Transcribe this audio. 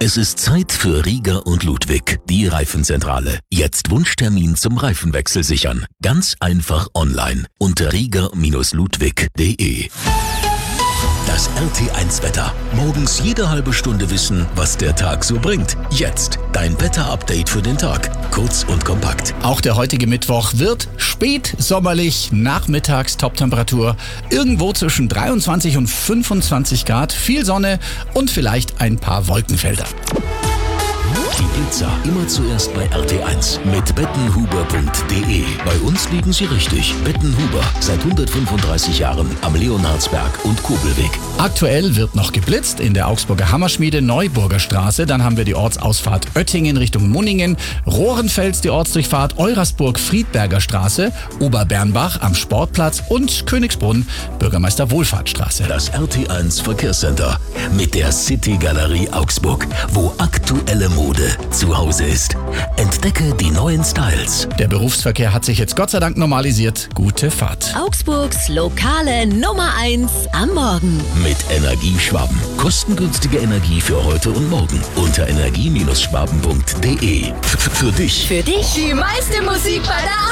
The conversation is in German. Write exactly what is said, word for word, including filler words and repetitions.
Es ist Zeit für Rieger und Ludwig, die Reifenzentrale. Jetzt Wunschtermin zum Reifenwechsel sichern. Ganz einfach online unter rieger Bindestrich ludwig punkt de. Das R T eins Wetter. Morgens jede halbe Stunde wissen, was der Tag so bringt. Jetzt dein Wetter-Update für den Tag. Kurz und kompakt. Auch der heutige Mittwoch wird spät sommerlich, nachmittags Toptemperatur. Irgendwo zwischen dreiundzwanzig und fünfundzwanzig Grad, viel Sonne und vielleicht ein paar Wolkenfelder. Die Blitzer immer zuerst bei R T eins mit bettenhuber punkt de. Bei uns liegen sie richtig. Bettenhuber, seit hundertfünfunddreißig Jahren am Leonhardsberg und Kobelweg. Aktuell wird noch geblitzt in der Augsburger Hammerschmiede Neuburger Straße. Dann haben wir die Ortsausfahrt Oettingen Richtung Munningen, Rohrenfels die Ortsdurchfahrt Eurasburg Friedberger Straße, Oberbernbach am Sportplatz und Königsbrunn Bürgermeister Wohlfahrtsstraße. Das R T eins Verkehrscenter mit der City Galerie Augsburg, wo aktuelle Mode zu Hause ist. Entdecke die neuen Styles. Der Berufsverkehr hat sich jetzt Gott sei Dank normalisiert. Gute Fahrt. Augsburgs lokale Nummer eins am Morgen. Mit Energieschwaben. Kostengünstige Energie für heute und morgen. Unter energie Bindestrich schwaben punkt de. F- Für dich. Für dich die meiste Musik bei der